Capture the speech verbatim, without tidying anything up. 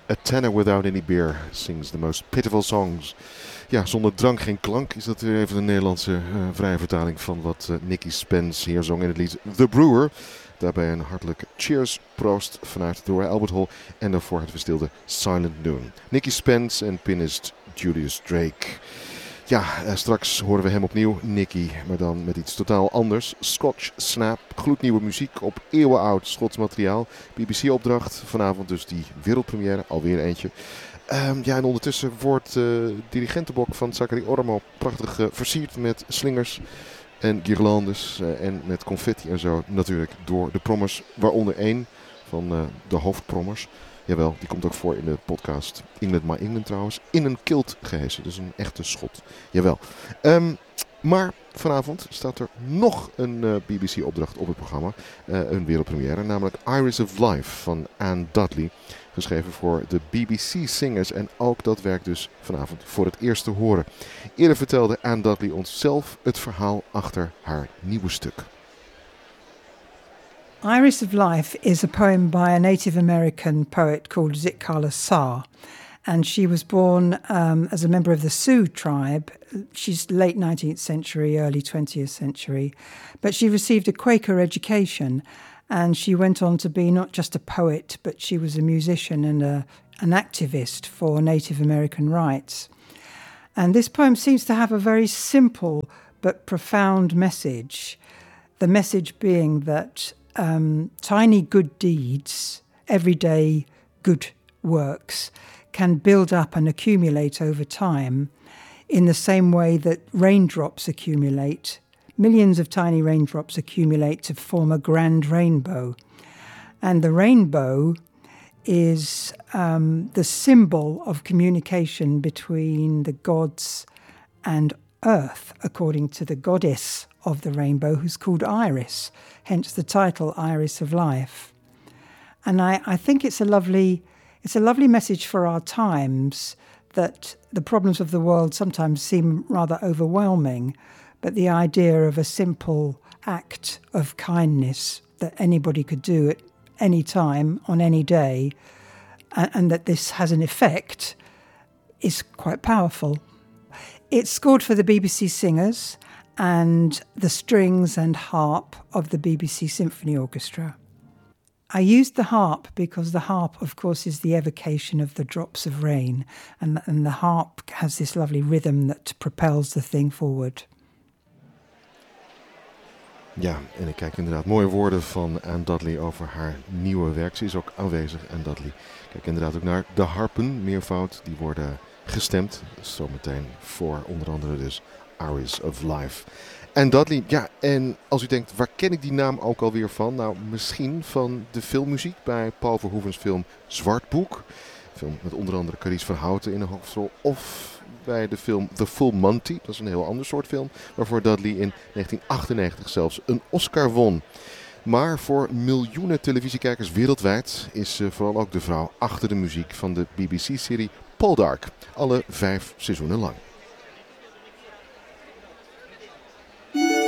A tenor without any beer sings the most pitiful songs. Ja, zonder drank geen klank is dat weer even een Nederlandse uh, vrije vertaling van wat uh, Nicky Spence hier zong in het lied The Brewer. Daarbij een hartelijk cheers, proost vanuit de Royal Albert Hall en daarvoor het verstilde Silent Noon. Nicky Spence en pianist Julius Drake. Ja, uh, straks horen we hem opnieuw, Nicky, maar dan met iets totaal anders. Scotch Snap, gloednieuwe muziek op eeuwenoud Schots materiaal. B B C-opdracht, vanavond dus die wereldpremière, alweer eentje. Um, ja, en ondertussen wordt uh, dirigentenbok van Zachary Ormo prachtig uh, versierd met slingers en guirlandes uh, en met confetti en zo. Natuurlijk door de prommers, waaronder één van uh, de hoofdprommers. Jawel, die komt ook voor in de podcast England My England trouwens. In een kilt gehesen, dus een echte Schot. Jawel. Um, maar vanavond staat er nog een uh, B B C-opdracht op het programma. Uh, een wereldpremière, namelijk Iris of Life van Anne Dudley. Geschreven voor de B B C Singers en ook dat werkt dus vanavond voor het eerst te horen. Eerder vertelde Anne Dudley ons zelf het verhaal achter haar nieuwe stuk. Iris of Life is a poem by a Native American poet called Zitkala Sa. And she was born um, as a member of the Sioux tribe. She's late nineteenth century, early twentieth century. But she received a Quaker education. And she went on to be not just a poet, but she was a musician and a, an activist for Native American rights. And this poem seems to have a very simple but profound message. The message being that um, tiny good deeds, everyday good works, can build up and accumulate over time in the same way that raindrops accumulate. Millions of tiny raindrops accumulate to form a grand rainbow. And the rainbow is um, the symbol of communication between the gods and earth, according to the goddess of the rainbow, who's called Iris, hence the title Iris of Life. And I, I think it's a lovely, it's a lovely message for our times, that the problems of the world sometimes seem rather overwhelming. But the idea of a simple act of kindness that anybody could do at any time, on any day, and, and that this has an effect, is quite powerful. It's scored for the B B C Singers and the strings and harp of the B B C Symphony Orchestra. I used the harp because the harp, of course, is the evocation of the drops of rain, and, and the harp has this lovely rhythm that propels the thing forward. Ja, en ik kijk inderdaad mooie woorden van Anne Dudley over haar nieuwe werk. Ze is ook aanwezig, Anne Dudley. Kijk inderdaad ook naar de harpen, meervoud, die worden gestemd. Zometeen voor onder andere dus Iris of Life. Anne Dudley, ja, en als u denkt, waar ken ik die naam ook alweer van? Nou, misschien van de filmmuziek bij Paul Verhoeven's film Zwart Boek. Film met onder andere Carice van Houten in de hoofdrol. Of bij de film The Full Monty. Dat is een heel ander soort film. Waarvoor Dudley in negentien achtennegentig zelfs een Oscar won. Maar voor miljoenen televisiekijkers wereldwijd is ze vooral ook de vrouw achter de muziek van de B B C-serie Poldark. Alle vijf seizoenen lang.